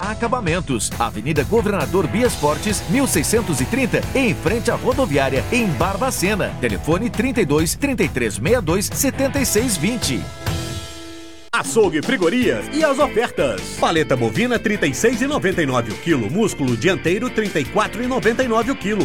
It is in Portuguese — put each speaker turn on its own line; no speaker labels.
Acabamentos, Avenida Governador Bias Fortes, 1630, em frente à rodoviária, em Barbacena. Telefone 32 3362 7620.
Açougue, Frigorias e as ofertas. Paleta bovina 36,99 o quilo, músculo dianteiro 34,99 o quilo,